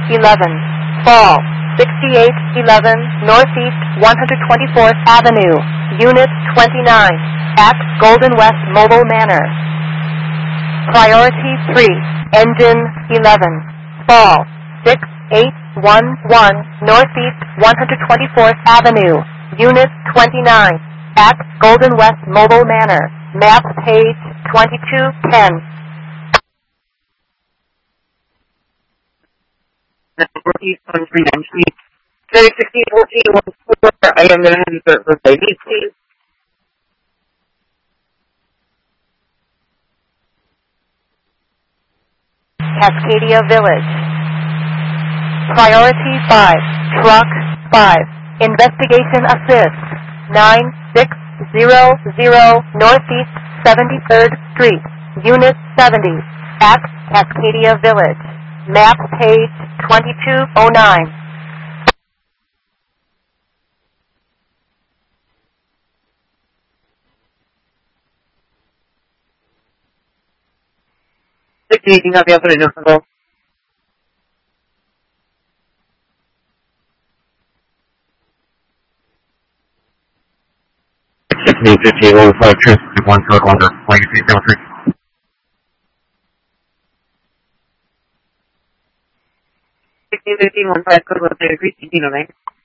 11, Fall, 6811 Northeast 124th Avenue, Unit 29, at Golden West Mobile Manor. Priority 3, Engine 11, Fall, 6811 Northeast 124th Avenue, Unit 29, at Golden West Mobile Manor. Map page 2210. Northeast 139 Street. 161414. I am going to have you start for baby, please. Cascadia Village. Priority 5, Truck 5. Investigation Assist. 9600 Northeast 73rd Street, Unit 70, at Cascadia Village. Map page 2209. Anything of the other info? Tiffany 1515 Truth 1 Truck London, Legacy 03. 1615 1 5 Code 1 3 1609.